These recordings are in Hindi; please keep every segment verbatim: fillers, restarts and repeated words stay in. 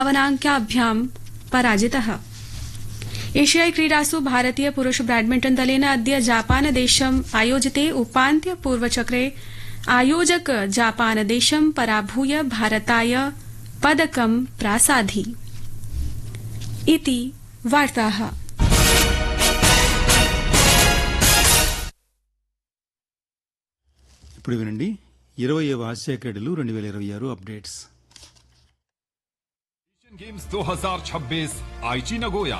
धावनाङ्काभ्यां पराजितः। एशियाई क्रीडासु भारतीय पुरुष बैडमिंटन दलेन अद्य जापानदेशम् आयोजिते उपान्त्यपूर्वचक्रे आयोजक जापानदेशं पराभूय भारताय पदकं प्रासादि। इति वार्ताः। ఇప్పుడు వినండి ఇరవైవ ఆసియా క్రీడలు రెండు వేల ఇరవై ఆరు అప్డేట్స్. एशियन गेम्स दो हज़ार छब्बीस आईची Nagoya.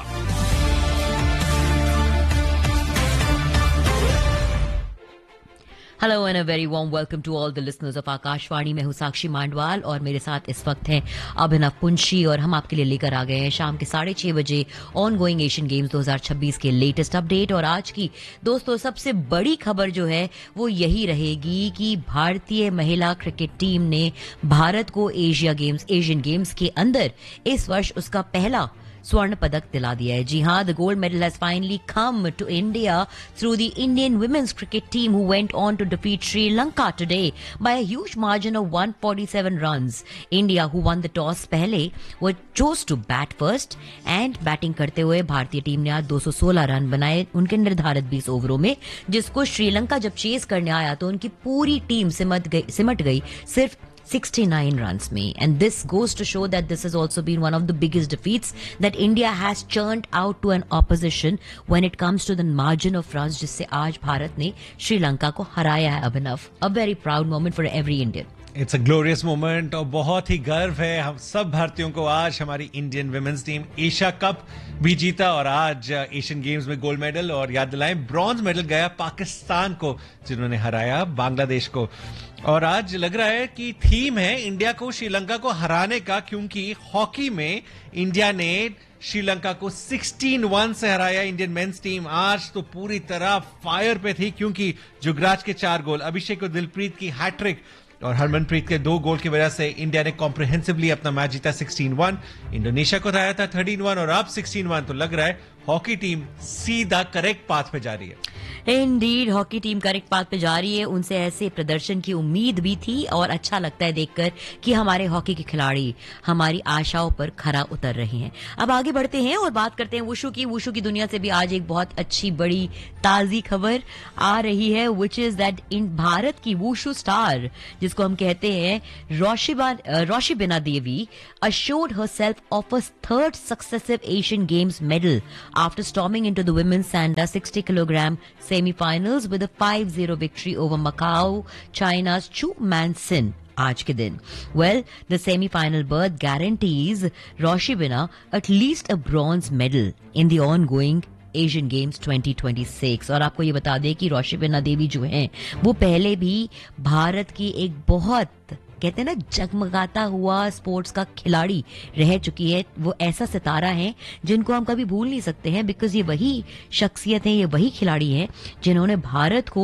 Hello and a very warm welcome to all the listeners of Akashvani. मैं हूं साक्षी मांडवाल और मेरे साथ इस वक्त हैं अभिनव पुंशी और हम आपके लिए लेकर आ गए हैं शाम के साढ़े छह बजे ऑन गोइंग एशियन गेम्स दो हज़ार छब्बीस के लेटेस्ट अपडेट। और आज की दोस्तों सबसे बड़ी खबर जो है वो यही रहेगी कि भारतीय महिला क्रिकेट टीम ने भारत को एशिया गेम्स एशियन गेम्स के अंदर इस वर्ष उसका पहला स्वर्ण पदक दिला दिया है। जी हाँ, the gold medal has finally come to India through the Indian women's cricket team who went on to defeat Sri Lanka today bye a huge margin of one forty-seven runs. India who one the toss पहले वो chose to bat first and batting करते हुए भारतीय टीम ने आज दो सौ सोलह रन बनाए उनके निर्धारित बीस ओवरों में, जिसको श्रीलंका जब चेस करने आया तो उनकी पूरी टीम सिमट गई सिमट गई सिर्फ sixty-nine runs में. And this goes to show that this has also been one of the biggest defeats that India has churned out to an opposition when it comes to the margin of runs, जिससे आज भारत ने श्रीलंका को हराया है। अभिनव, a very proud moment for every Indian. It's a glorious moment और बहुत ही गर्व है हम सब भारतीयों को। आज हमारी Indian women's team Asia cup भी जीता और आज एशियन गेम्स में गोल्ड मेडल, और याद दिलाएं ब्रॉन्ज मेडल गया पाकिस्तान को जिन्होंने हराया बांग्लादेश को। और आज लग रहा है कि थीम है इंडिया को श्रीलंका को हराने का, क्योंकि हॉकी में इंडिया ने श्रीलंका को सोलह वन से हराया। इंडियन मेंस टीम आज तो पूरी तरह फायर पे थी, क्योंकि जुगराज के चार गोल, अभिषेक और दिलप्रीत की हैट्रिक और हरमनप्रीत के दो गोल की वजह से इंडिया ने कॉम्प्रिहेंसिवली अपना मैच जीता सोलह वन। इंडोनेशिया को हराया था तेरह वन और अब सोलह वन। तो लग रहा है हॉकी टीम सीधा करेक्ट पाथ पे जा रही है। Indeed, hockey team correct path पे जा रही है। उनसे ऐसे प्रदर्शन की उम्मीद भी थी और अच्छा लगता है देखकर कि हमारे हॉकी के खिलाड़ी हमारी आशाओं पर खरा उतर रहे हैं। अब आगे बढ़ते हैं और बात करते हैं वुशु की। वुशु की दुनिया से भी आज एक बहुत अच्छी बड़ी ताजी खबर आ रही है, which is that in Bharat की वुशु स्टार जिसको हम कहते हैं रोशिबा रोशिबिना देवी assured herself of a third successive Asian Games medal after storming into the women's Sanda sixty kilogram semi-finals with a five zero victory over Macau, China's Chu Mansin. आज के दिन well the semi-final berth guarantees Roshibina at least a bronze medal in the ongoing Asian games twenty twenty-six। और आपको ये बता दें कि रोशिबिना देवी जो हैं वो पहले भी भारत की एक बहुत कहते हैं ना जगमगाता हुआ स्पोर्ट्स का खिलाड़ी रह चुकी है। वो ऐसा सितारा है जिनको हम कभी भूल नहीं सकते हैं, बिकॉज ये वही शख्सियत है, ये वही खिलाड़ी है जिन्होंने भारत को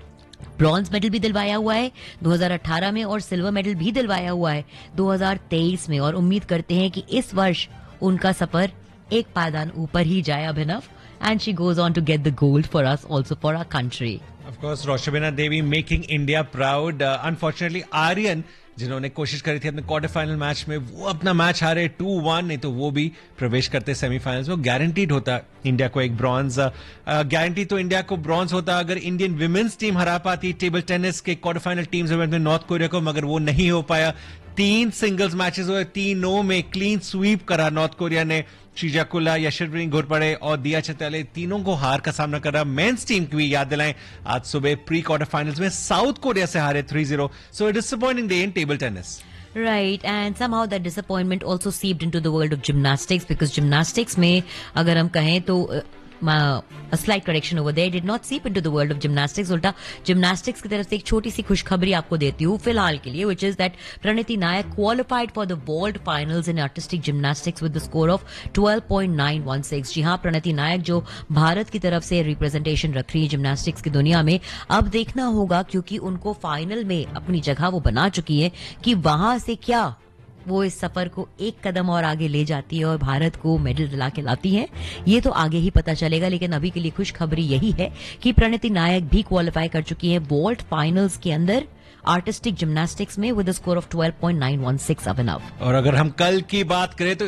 ब्रॉन्ज मेडल भी दिलवाया हुआ है दो हज़ार अठारह में और सिल्वर मेडल भी दिलवाया हुआ है दो हज़ार तेईस में। और उम्मीद करते हैं कि इस वर्ष उनका सफर एक पायदान ऊपर ही जाए। अभिनव, and she goes on to get the gold for us, also for our country. Of course, Roshibina Devi making India proud. Uh, unfortunately, Aryan जिन्होंने कोशिश करी थी अपने क्वार्टर फाइनल मैच में, वो अपना मैच हारे टू वन, नहीं तो वो भी प्रवेश करते सेमीफाइनल्स में। गारंटीड होता इंडिया को एक ब्रॉन्ज, गारंटी तो इंडिया को ब्रॉन्ज होता अगर इंडियन विमेंस टीम हरा पाती टेबल टेनिस के क्वार्टर फाइनल टीम्स में नॉर्थ कोरिया को, मगर वो नहीं हो पाया। तीन सिंगल्स मैचेस हुए, तीनों में क्लीन स्वीप करा नॉर्थ कोरिया ने। श्रीजाकुला, यशस्विनी घोरपड़े और दिया चतले तीनों को हार का सामना कर रहा। मेंस टीम की भी याद दिलाएं आज सुबह प्री क्वार्टर फाइनल्स में साउथ कोरिया से हारे three zero. So disappointing day in table tennis. Right, and somehow that disappointment also seeped into the world of gymnastics, because gymnastics में अगर हम कहें तो a slight correction over there, did not seep into the world of gymnastics. उल्टा gymnastics की तरफ से एक छोटी सी खुशखबरी आपको देती हूँ फिलहाल के लिए, which is that Pranati Nayak qualified for the world finals in artistic gymnastics with the score of twelve point nine one six। जी हाँ, प्रणति नायक जो भारत की तरफ से रिप्रेजेंटेशन रख रही है जिम्नास्टिक्स की दुनिया में, अब देखना होगा क्योंकि उनको फाइनल में अपनी जगह वो बना चुकी है कि वहां से क्या वो इस सफर को एक कदम और आगे ले जाती है और भारत को मेडल दिला के लाती है, ये तो आगे ही पता चलेगा। लेकिन अभी के लिए खुशखबरी यही है कि प्रणति नायक भी क्वालिफाई कर चुकी है वॉल्ट फाइनल्स के अंदर आर्टिस्टिक जिम्नास्टिक्स में with a score of twelve point nine one six अभिनव। और अगर हम कल की बात करें तो